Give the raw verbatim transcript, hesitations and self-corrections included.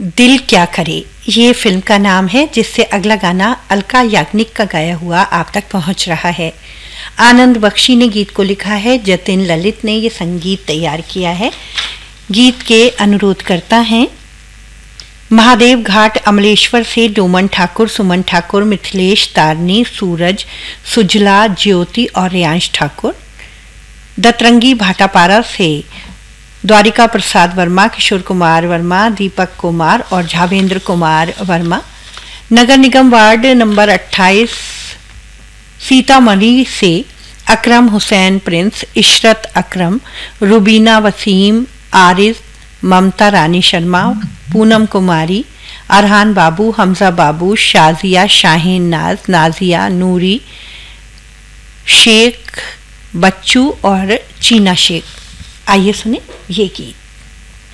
दिल क्या करे ये फिल्म का नाम है, जिससे अगला गाना अलका याग्निक का गाया हुआ आप तक पहुंच रहा है। आनंद बख्शी ने गीत को लिखा है, जतिन ललित ने ये संगीत तैयार किया है। गीत के अनुरोध करता हैं महादेव घाट अमलेश्वर से डोमन ठाकुर, सुमन ठाकुर, मिथिलेश, तारनी, सूरज, सुजला, ज्योति और रियांश ठाकुर। दतरंगी भाटापारा से द्वारिका प्रसाद वर्मा, किशोर कुमार वर्मा, दीपक कुमार और झावेंद्र कुमार वर्मा। नगर निगम वार्ड नंबर अट्ठाईस सीतामढ़ी से अकरम हुसैन प्रिंस, इशरत अकरम, रुबीना वसीम, आरिज, ममता रानी शर्मा, पूनम कुमारी, अरहान बाबू, हमजा बाबू, शाजिया, शाहीन नाज, नाजिया, नूरी, शेख, बच्चू और चीना शेख। आइए सुने ये गीत।